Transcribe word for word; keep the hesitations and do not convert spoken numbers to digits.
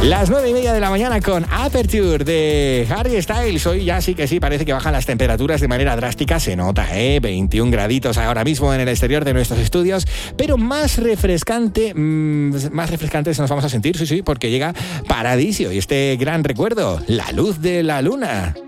Las nueve y media de la mañana con Aperture de Harry Styles. Hoy ya sí que sí, parece que bajan las temperaturas de manera drástica. Se nota, ¿eh? veintiún graditos ahora mismo en el exterior de nuestros estudios. Pero más refrescante, mmm, más refrescantes nos vamos a sentir, sí, sí, porque llega Paradiso y este gran recuerdo, la luz de la luna.